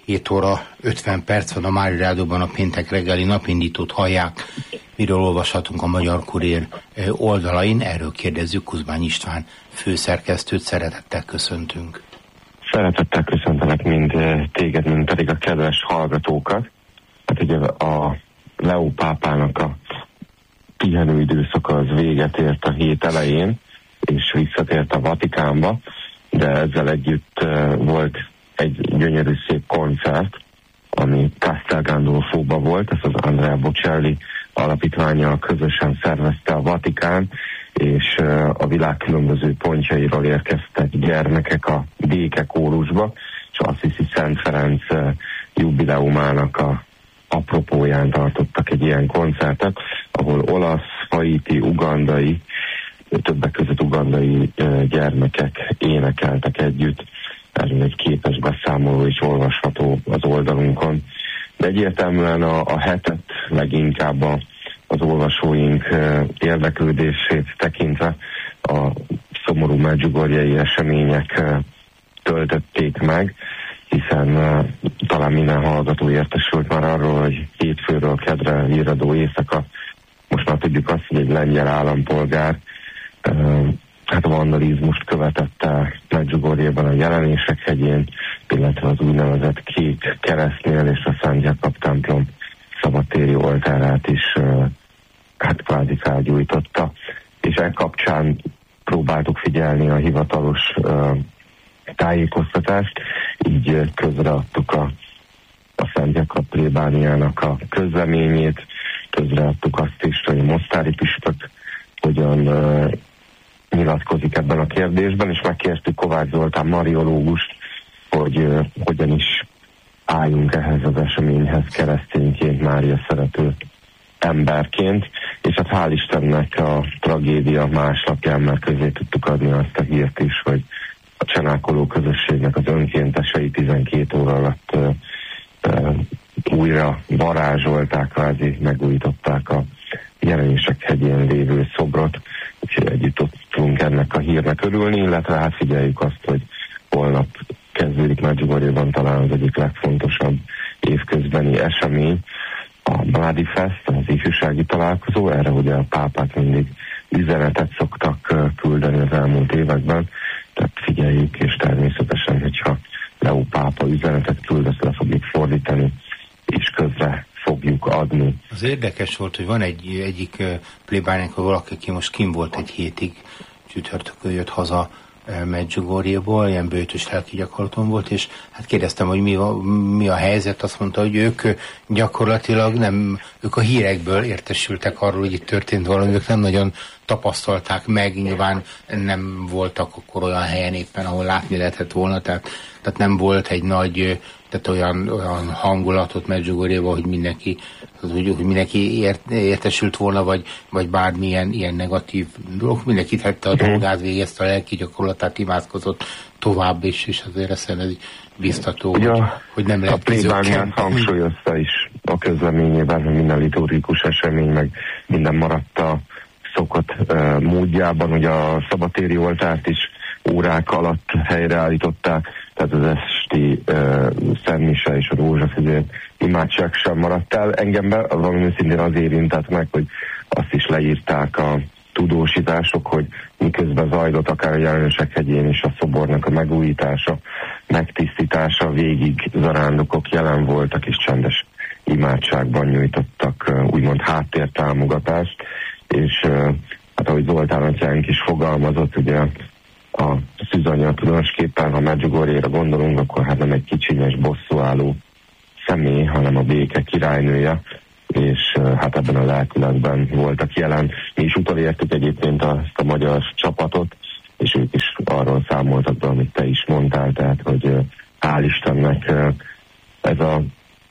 7 óra 50 perc van a Mári Rádióban, a péntek reggeli napindítót hallják. Miről olvashatunk a Magyar Kurér oldalain? Erről kérdezzük Kuzmány István főszerkesztőt. Szeretettel köszöntünk. Szeretettel köszöntelek mind téged, mind pedig a kedves hallgatókat. Hát ugye a Leó pápának a pihenő időszaka az véget ért a hét elején, és visszatért a Vatikánba, de ezzel együtt volt egy gyönyörű szép koncert, ami Castel Gandolfóba volt, ez az Andrea Bocelli alapítvánnyal közösen szervezte a Vatikán, és a világ különböző pontjairól érkeztek gyermekek a békekórusba, és Assisi Szent Ferenc jubileumának a apropóján tartottak egy ilyen koncertet, ahol olasz, haiti, ugandai, többek között ugandai gyermekek énekeltek együtt. Erről egy képes beszámoló is olvasható az oldalunkon. De egyértelműen a hetet leginkább az olvasóink érdeklődését tekintve a szomorú medjugorjei események töltötték meg, hiszen talán minden hallgató értesült már arról, hogy hétfőről kedre virradó éjszaka, most már tudjuk azt, hogy egy lengyel állampolgár hát a vandalizmust követett el Medjugorjében a Jelenések hegyén, illetve az úgynevezett Kék Keresztnél és a Szent Jakab templom szabadtéri oltárát is hát kvázi felgyújtotta. És e kapcsán próbáltuk figyelni a hivatalos tájékoztatást, így közreadtuk a Szent Jakab plébániának a közleményét, közreadtuk azt is, hogy a mostári püspök hogyan nyilatkozik ebben a kérdésben, és megkértük Kovács Zoltán mariológust, hogy hogyan is álljunk ehhez az eseményhez keresztényként, Mária szerető emberként, és hát hál' Istennek a tragédia máslapján már közé tudtuk adni azt a hírt is, hogy a csenákoló közösségnek az önkéntesei 12 óra alatt újra varázsolták, kvázi megújították a Jelenések hegyén lévő szobrot, úgyhogy együtt tudtunk ennek a hírnek örülni, illetve hát figyeljük azt, hogy holnap kezdődik Medjugorjében talán az egyik legfontosabb évközbeni esemény, a Mladi Fest, az ifjúsági találkozó. Erre ugye a pápák mindig üzenetet szoktak küldeni az elmúlt években, tehát figyeljük, és természetesen, hogyha Leó pápa üzenetet küld, ezt le fogjuk fordítani, és közre fogjuk adni. Az érdekes volt, hogy van egyik plébániánk, valaki, aki most kim volt egy hétig, csütörtökön jött haza Medjugorjeból, ilyen bőtös lelki gyakorlaton volt, és hát kérdeztem, hogy mi a helyzet, azt mondta, hogy ők gyakorlatilag ők a hírekből értesültek arról, hogy itt történt valami, ők nem nagyon tapasztalták meg, nyilván nem voltak akkor olyan helyen éppen, ahol látni lehetett volna, tehát nem volt egy nagy, tehát olyan hangulatot Medjugorjében, hogy mindenki értesült volna, vagy bármilyen ilyen negatív dolog. Mindenki tette a dolgát, végezte a lelki gyakorlatát, imádkozott tovább is, és azért ez biztató, hogy nem lehet kizökkenni. A plébánián hangsúlyozta is a közleményében, hogy minden liturgikus esemény, meg minden maradt a szokott módjában, hogy a szabadtéri oltárt is órák alatt helyreállították, tehát az esti szentmise és a rózsafüzér imádság sem maradt el. Engem valami szintén az érintett meg, hogy azt is leírták a tudósítások, hogy miközben zajlott akár a Jelenések hegyén is a szobornak a megújítása, megtisztítása, végig zarándokok jelen voltak és csendes imádságban nyújtottak úgymond háttértámogatást, és hát ahogy Zoltán atyánk is fogalmazott, ugye a szűzanya különösképpen, ha Medjugorjéra gondolunk, akkor hát nem egy kicsinyes bosszúálló személy, hanem a béke királynője, és hát ebben a lelkületben voltak jelen. Mi is utolértük egyébként ezt a magyar csapatot, és ők is arról számoltak be, amit te is mondtál, tehát hogy hál' Istennek ez a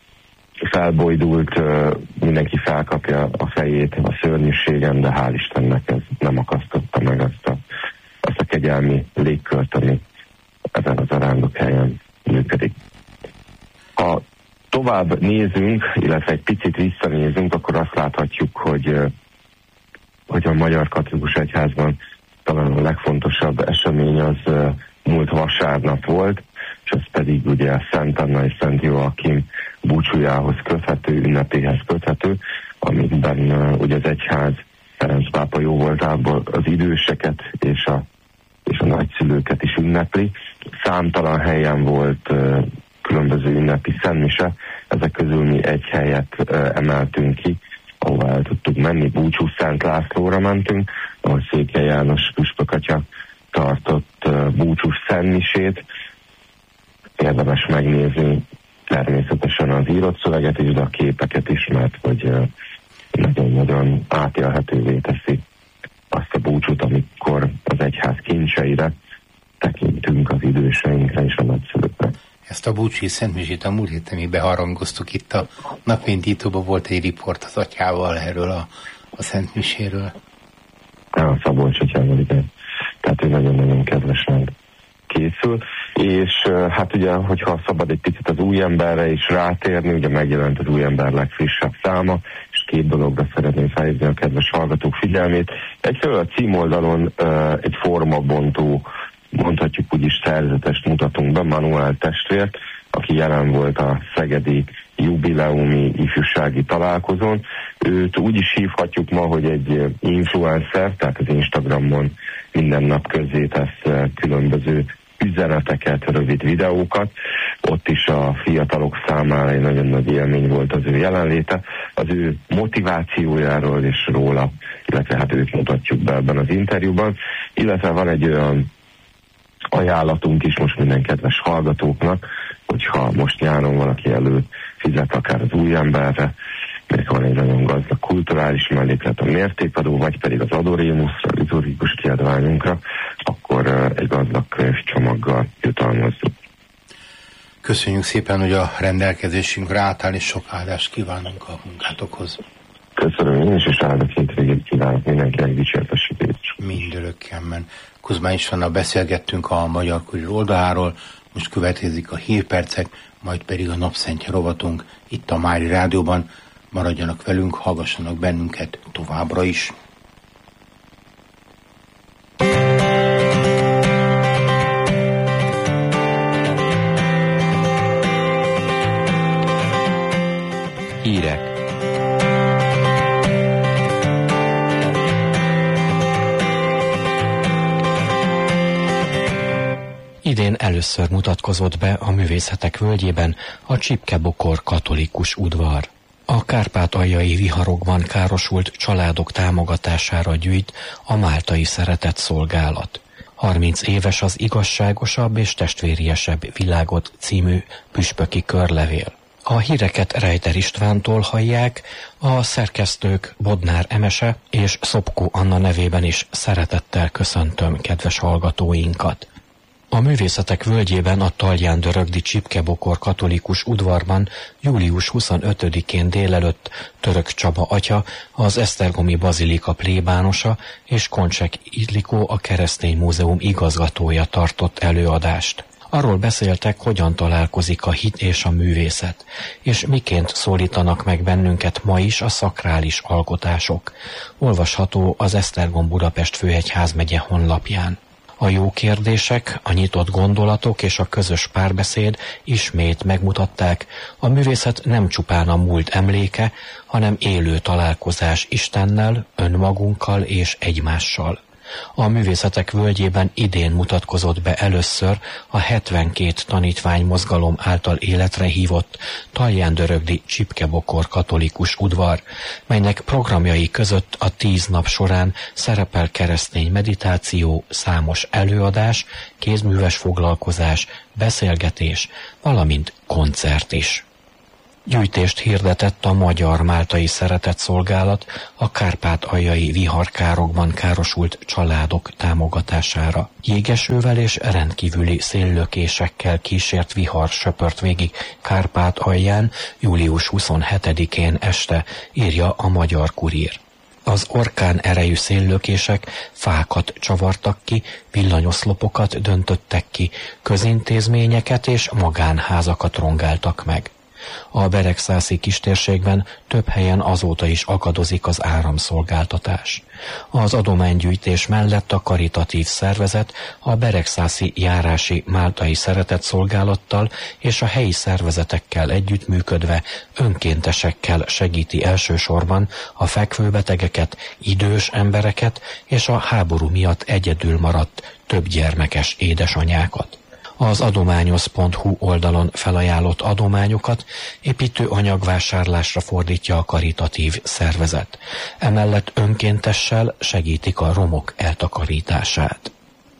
felbojdult, mindenki felkapja a fejét a szörnyűségen, de hál' Istennek ez nem akasztotta meg azt a kegyelmi légkört, ami ezen az arándokhelyen működik. Ha tovább nézünk, illetve egy picit visszanézünk, akkor azt láthatjuk, hogy a Magyar Katolikus Egyházban talán a legfontosabb esemény az múlt vasárnap volt, és ez pedig ugye Szent Anna és Szent Joachim búcsújához köthető, ünnepéhez köthető, amiben ugye az egyház Ferenc pápa jóvoltából az időseket és a nagyszülőket is ünnepli. Számtalan helyen volt különböző ünnepi szentmise, ezek közül mi egy helyet emeltünk ki, ahova el tudtuk menni, Búcsú Szent Lászlóra mentünk, ahol Székely János püspök atya tartott búcsús szentmisét. Érdemes megnézni természetesen az írott szöveget is, de a képeket is, mert hogy nagyon-nagyon átélhetővé teszi azt a búcsút, amikor az egyház kincseire tekintünk, az időseinkre és a nagyszülőkre. Ezt a búcsúi szentmisét a múlt héten mi beharangoztuk itt a napindítóban, volt egy riport az atyával erről a szentmiséről. A Szabolcs atyával, igen. Tehát ő nagyon-nagyon kedvesen készül, és hát ugye, hogyha szabad egy picit az új emberre is rátérni, ugye megjelent az új ember legfrissebb száma, és két dologra szeretném felhívni a kedves hallgatók figyelmét. Egyfelől a címoldalon egy formabontó, mondhatjuk úgy is szerzetest mutatunk be, Manuel testvért, aki jelen volt a szegedi jubileumi ifjúsági találkozón. Őt úgy is hívhatjuk ma, hogy egy influencer, tehát az Instagramon minden nap közzétesz különböző üzeneteket, rövid videókat. Ott is a fiatalok számára egy nagyon nagy élmény volt az ő jelenléte. Az ő motivációjáról és róla, illetve hát őt mutatjuk be ebben az interjúban. Illetve van egy olyan ajánlatunk is most minden kedves hallgatóknak, hogyha most nyáron valaki előtt fizet akár az új emberre, még van egy nagyon gazdag kulturális melléklet a mértékadó, vagy pedig az adorémuszra, liturgikus kiadványunkra, akkor egy gazdag könyvcsomaggal jutalmazzuk. Köszönjük szépen, hogy a rendelkezésünkre álltál, és sok áldást kívánunk a munkátokhoz. Köszönöm én is, és áldott hétvégét kívánok mindenkinek, dicsértességét. Mindörökkenben. Kuzmán Istvánnyal beszélgettünk a Magyar Kurír oldaláról, most következik a hírpercek, majd pedig a napszentje rovatunk itt a Mári Rádióban. Maradjanak velünk, hallgassanak bennünket továbbra is. Hírek. Idén először mutatkozott be a Művészetek Völgyében a Csipke-Bokor katolikus udvar. A kárpátaljai viharokban károsult családok támogatására gyűjt a Máltai Szeretett Szolgálat. 30 éves az Igazságosabb és testvériesebb világot című püspöki körlevél. A híreket Rejter Istvántól hallják, a szerkesztők Bodnár Emese és Szopkó Anna nevében is szeretettel köszöntöm kedves hallgatóinkat. A Művészetek Völgyében a Talján-Dörögdi Csipke-Bokor katolikus udvarban július 25-én délelőtt Török Csaba atya, az Esztergomi Bazilika plébánosa és Koncsek Illikó, a Keresztény Múzeum igazgatója tartott előadást. Arról beszéltek, hogyan találkozik a hit és a művészet, és miként szólítanak meg bennünket ma is a szakrális alkotások. Olvasható az Esztergom-Budapest főegyházmegye honlapján. A jó kérdések, a nyitott gondolatok és a közös párbeszéd ismét megmutatták, a művészet nem csupán a múlt emléke, hanem élő találkozás Istennel, önmagunkkal és egymással. A Művészetek Völgyében idén mutatkozott be először a 72 tanítvány mozgalom által életre hívott Talján-Dörögdi Csipke-Bokor katolikus udvar, melynek programjai között a 10 nap során szerepel keresztény meditáció, számos előadás, kézműves foglalkozás, beszélgetés, valamint koncert is. Gyűjtést hirdetett a Magyar Máltai Szeretett Szolgálat a kárpátaljai viharkárokban károsult családok támogatására. Jégesővel és rendkívüli széllökésekkel kísért vihar söpört végig Kárpátalján július 27-én este, írja a Magyar Kurír. Az orkán erejű széllökések fákat csavartak ki, villanyoszlopokat döntöttek ki, közintézményeket és magánházakat rongáltak meg. A beregszászi kistérségben több helyen azóta is akadozik az áramszolgáltatás. Az adománygyűjtés mellett a karitatív szervezet a beregszászi járási máltai szeretetszolgálattal és a helyi szervezetekkel együttműködve önkéntesekkel segíti elsősorban a fekvőbetegeket, idős embereket és a háború miatt egyedül maradt több gyermekes édesanyákat. Az adományoz.hu oldalon felajánlott adományokat építőanyagvásárlásra fordítja a karitatív szervezet. Emellett önkéntessel segítik a romok eltakarítását.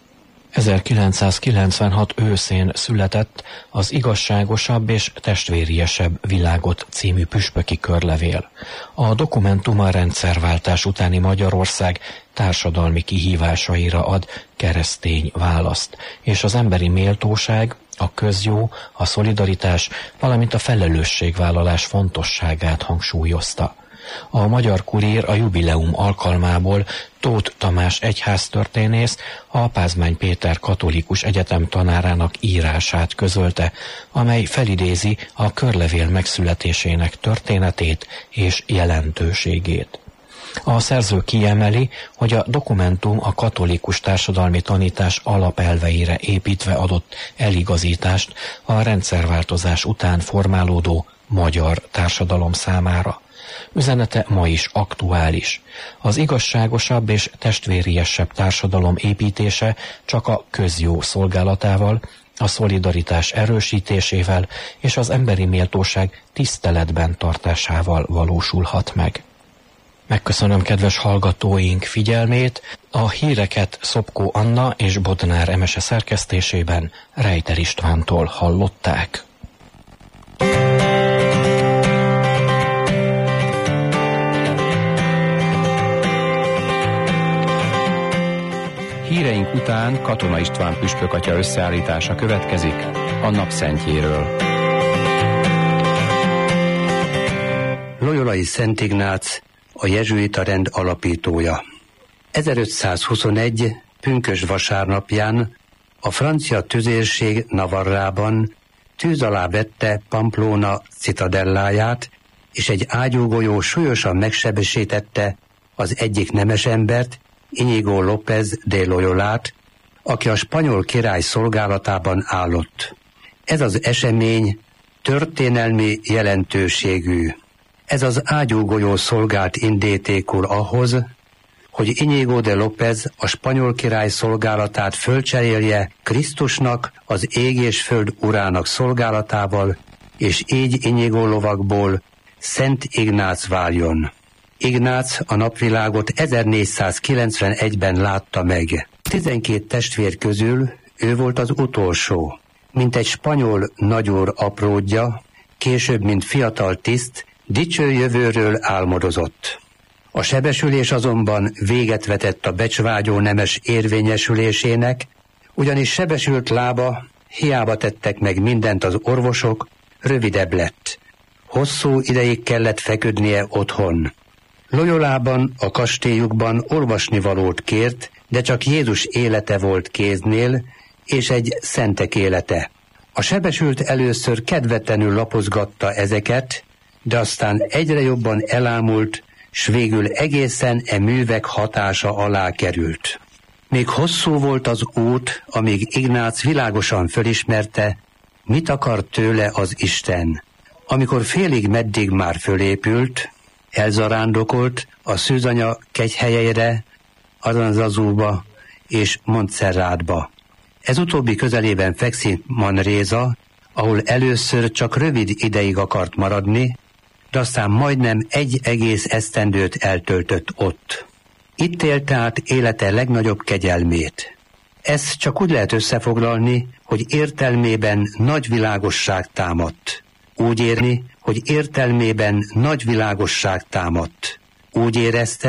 1996 őszén született az Igazságosabb és testvériesebb világot című püspöki körlevél. A dokumentum a rendszerváltás utáni Magyarország társadalmi kihívásaira ad keresztény választ, és az emberi méltóság, a közjó, a szolidaritás, valamint a felelősségvállalás fontosságát hangsúlyozta. A Magyar Kurír a jubileum alkalmából Tóth Tamás egyháztörténész, a Pázmány Péter Katolikus Egyetem tanárának írását közölte, amely felidézi a körlevél megszületésének történetét és jelentőségét. A szerző kiemeli, hogy a dokumentum a katolikus társadalmi tanítás alapelveire építve adott eligazítást a rendszerváltozás után formálódó magyar társadalom számára. Üzenete ma is aktuális. Az igazságosabb és testvériesebb társadalom építése csak a közjó szolgálatával, a szolidaritás erősítésével és az emberi méltóság tiszteletben tartásával valósulhat meg. Megköszönöm kedves hallgatóink figyelmét, a híreket Szopkó Anna és Bodnár Emese szerkesztésében Rejter Istvántól hallották. Híreink után Katona István püspökatya összeállítása következik a napszentjéről. Loyolai Szent Ignác, a jezsuita rend alapítója. 1521. pünkösd vasárnapján a francia tüzérség Navarrában tűz alá vette Pamplona citadelláját, és egy ágyúgolyó súlyosan megsebesítette az egyik nemesembert, Íñigo López de Loyolát, aki a spanyol király szolgálatában állott. Ez az esemény történelmi jelentőségű. Ez az ágyúgolyó szolgált indítékul ahhoz, hogy Íñigo de López a spanyol király szolgálatát fölcserélje Krisztusnak, az ég és föld urának szolgálatával, és így Íñigo lovakból Szent Ignác váljon. Ignác a napvilágot 1491-ben látta meg. 12 testvér közül ő volt az utolsó. Mint egy spanyol nagyúr apródja, később mint fiatal tiszt, dicső jövőről álmodozott. A sebesülés azonban véget vetett a becsvágyó nemes érvényesülésének, ugyanis sebesült lába, hiába tettek meg mindent az orvosok, rövidebb lett. Hosszú ideig kellett feküdnie otthon. Loyolában, a kastélyukban olvasnivalót kért, de csak Jézus élete volt kéznél, és egy szentek élete. A sebesült először kedvetlenül lapozgatta ezeket, de aztán egyre jobban elámult, s végül egészen e művek hatása alá került. Még hosszú volt az út, amíg Ignác világosan fölismerte, mit akar tőle az Isten. Amikor félig meddig már fölépült, elzarándokolt a szűzanya kegyhelyeire, Aranzazúba és Montserratba. Ez utóbbi közelében fekszik Manresa, ahol először csak rövid ideig akart maradni, de aztán majdnem egy egész esztendőt eltöltött ott. Itt élte át élete legnagyobb kegyelmét. Ezt csak úgy lehet összefoglalni, hogy értelmében nagy világosság támadt. Úgy érni, hogy értelmében nagy világosság támadt. Úgy érezte,